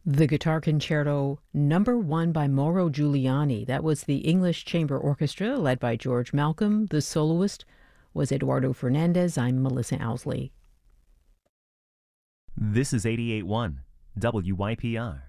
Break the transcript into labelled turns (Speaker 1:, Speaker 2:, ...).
Speaker 1: The Guitar Concerto Number 1 by Mauro Giuliani. That was the English Chamber Orchestra led by George Malcolm. The soloist was Eduardo Fernandez. I'm Melissa Owsley.
Speaker 2: This is 88.1 WYPR.